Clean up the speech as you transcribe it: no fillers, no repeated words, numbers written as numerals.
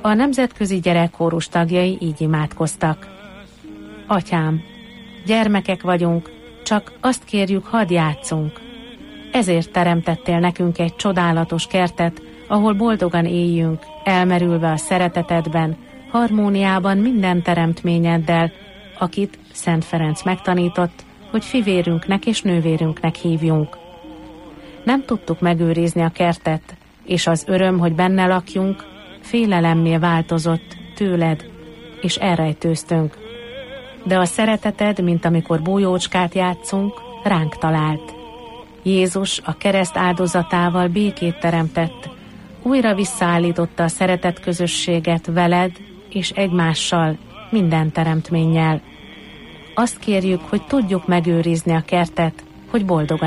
A nemzetközi gyerekkórus tagjai így imádkoztak. Atyám, gyermekek vagyunk, csak azt kérjük, hadd játszunk. Ezért teremtettél nekünk egy csodálatos kertet, ahol boldogan éljünk, elmerülve a szeretetedben, harmóniában minden teremtményeddel, akit Szent Ferenc megtanított, hogy fivérünknek és nővérünknek hívjunk. Nem tudtuk megőrizni a kertet, és az öröm, hogy benne lakjunk, félelemmé változott tőled, és elrejtőztünk. De a szereteted, mint amikor bújócskát játszunk, ránk talált. Jézus a kereszt áldozatával békét teremtett, újra visszaállította a szeretet közösséget veled és egymással, minden teremtménnyel. Azt kérjük, hogy tudjuk megőrizni a kertet, hogy boldogan